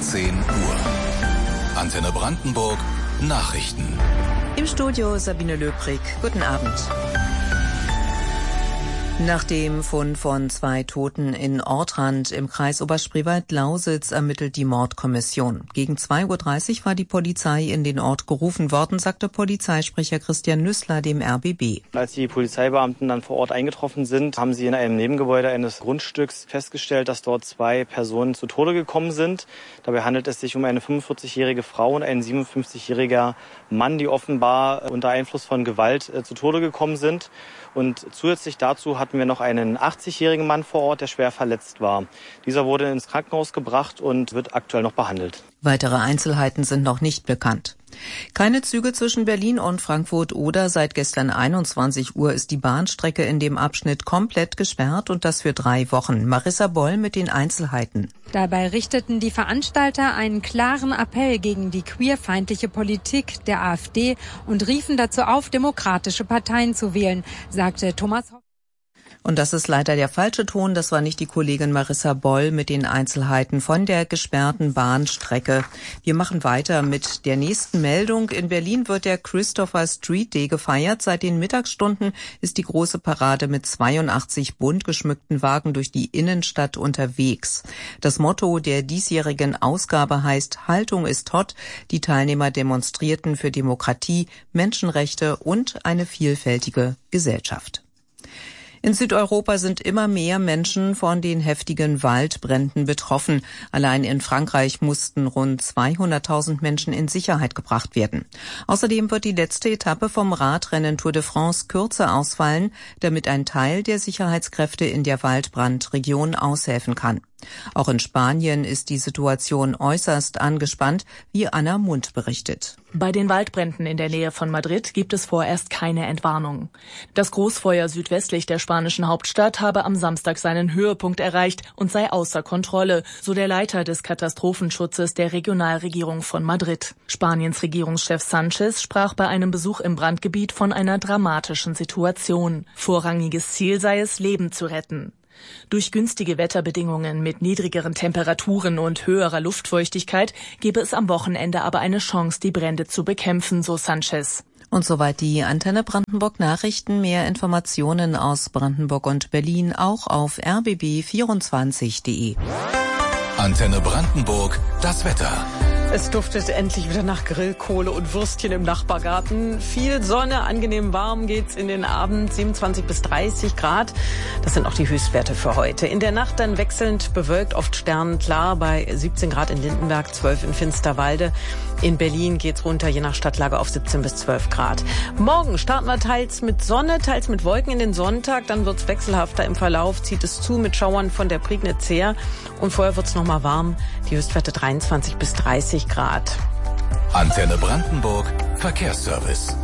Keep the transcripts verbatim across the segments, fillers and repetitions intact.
zehn Uhr. Antenne Brandenburg, Nachrichten. Im Studio Sabine Löbrig. Guten Abend. Nach dem Fund von zwei Toten in Ortrand im Kreis Oberspreewald-Lausitz ermittelt die Mordkommission. Gegen zwei Uhr dreißig war die Polizei in den Ort gerufen worden, sagte Polizeisprecher Christian Nüssler dem R B B. Als die Polizeibeamten dann vor Ort eingetroffen sind, haben sie in einem Nebengebäude eines Grundstücks festgestellt, dass dort zwei Personen zu Tode gekommen sind. Dabei handelt es sich um eine fünfundvierzigjährige Frau und einen siebenundfünfzigjähriger Mann, die offenbar unter Einfluss von Gewalt äh, zu Tode gekommen sind. Und zusätzlich dazu hatten wir noch einen achtzigjährigen Mann vor Ort, der schwer verletzt war. Dieser wurde ins Krankenhaus gebracht und wird aktuell noch behandelt. Weitere Einzelheiten sind noch nicht bekannt. Keine Züge zwischen Berlin und Frankfurt-Oder. Seit gestern einundzwanzig Uhr ist die Bahnstrecke in dem Abschnitt komplett gesperrt und das für drei Wochen. Marissa Boll mit den Einzelheiten. Dabei richteten die Veranstalter einen klaren Appell gegen die queerfeindliche Politik der AfD und riefen dazu auf, demokratische Parteien zu wählen, sagte Thomas Hoffmann. Und das ist leider der falsche Ton. Das war nicht die Kollegin Marissa Boll mit den Einzelheiten von der gesperrten Bahnstrecke. Wir machen weiter mit der nächsten Meldung. In Berlin wird der Christopher Street Day gefeiert. Seit den Mittagsstunden ist die große Parade mit zweiundachtzig bunt geschmückten Wagen durch die Innenstadt unterwegs. Das Motto der diesjährigen Ausgabe heißt Haltung ist hot. Die Teilnehmer demonstrierten für Demokratie, Menschenrechte und eine vielfältige Gesellschaft. In Südeuropa sind immer mehr Menschen von den heftigen Waldbränden betroffen. Allein in Frankreich mussten rund zweihunderttausend Menschen in Sicherheit gebracht werden. Außerdem wird die letzte Etappe vom Radrennen Tour de France kürzer ausfallen, damit ein Teil der Sicherheitskräfte in der Waldbrandregion aushelfen kann. Auch in Spanien ist die Situation äußerst angespannt, wie Anna Mund berichtet. Bei den Waldbränden in der Nähe von Madrid gibt es vorerst keine Entwarnung. Das Großfeuer südwestlich der spanischen Hauptstadt habe am Samstag seinen Höhepunkt erreicht und sei außer Kontrolle, so der Leiter des Katastrophenschutzes der Regionalregierung von Madrid. Spaniens Regierungschef Sánchez sprach bei einem Besuch im Brandgebiet von einer dramatischen Situation. Vorrangiges Ziel sei es, Leben zu retten. Durch günstige Wetterbedingungen mit niedrigeren Temperaturen und höherer Luftfeuchtigkeit gebe es am Wochenende aber eine Chance, die Brände zu bekämpfen, so Sánchez. Und soweit die Antenne Brandenburg Nachrichten. Mehr Informationen aus Brandenburg und Berlin auch auf r b b vierundzwanzig punkt de. Antenne Brandenburg, das Wetter. Es duftet endlich wieder nach Grillkohle und Würstchen im Nachbargarten. Viel Sonne, angenehm warm geht's in den Abend, siebenundzwanzig bis dreißig Grad. Das sind auch die Höchstwerte für heute. In der Nacht dann wechselnd bewölkt, oft sternenklar bei siebzehn Grad in Lindenberg, zwölf in Finsterwalde. In Berlin geht's runter, je nach Stadtlage auf siebzehn bis zwölf Grad. Morgen starten wir teils mit Sonne, teils mit Wolken in den Sonntag. Dann wird's wechselhafter im Verlauf, zieht es zu mit Schauern von der Prignitz her. Und vorher wird's nochmal warm, die Höchstwerte dreiundzwanzig bis dreißig Grad. Antenne Brandenburg, Verkehrsservice.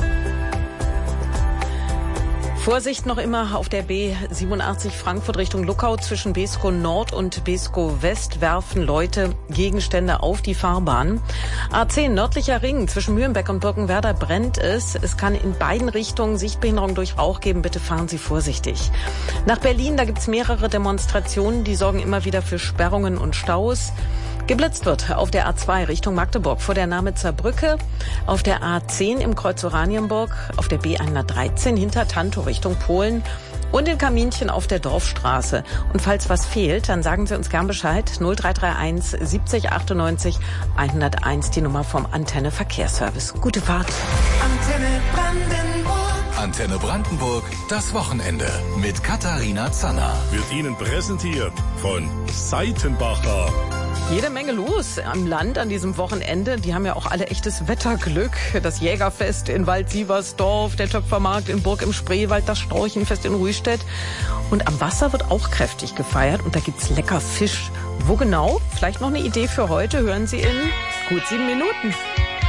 Vorsicht noch immer auf der B siebenundachtzig Frankfurt Richtung Luckau. Zwischen Beeskow Nord und Beeskow West werfen Leute Gegenstände auf die Fahrbahn. A zehn nördlicher Ring zwischen Mühlenbeck und Birkenwerder brennt es. Es kann in beiden Richtungen Sichtbehinderung durch Rauch geben. Bitte fahren Sie vorsichtig. Nach Berlin, da gibt's mehrere Demonstrationen, die sorgen immer wieder für Sperrungen und Staus. Geblitzt wird auf der A zwei Richtung Magdeburg vor der Namitzer Brücke, auf der A zehn im Kreuz Oranienburg, auf der B hundertdreizehn hinter Tantow Richtung Polen und in Kaminchen auf der Dorfstraße. Und falls was fehlt, dann sagen Sie uns gern Bescheid. null drei drei eins siebzig achtundneunzig hunderteins, die Nummer vom Antenne Verkehrsservice. Gute Fahrt. Antenne Brandenburg. Antenne Brandenburg, das Wochenende mit Katharina Zanner. Wird Ihnen präsentiert von Seitenbacher. Jede Menge los am Land an diesem Wochenende. Die haben ja auch alle echtes Wetterglück. Das Jägerfest in Wald-Sieversdorf, der Töpfermarkt in Burg im Spreewald, das Storchenfest in Ruistedt. Und am Wasser wird auch kräftig gefeiert und da gibt's lecker Fisch. Wo genau? Vielleicht noch eine Idee für heute. Hören Sie in gut sieben Minuten.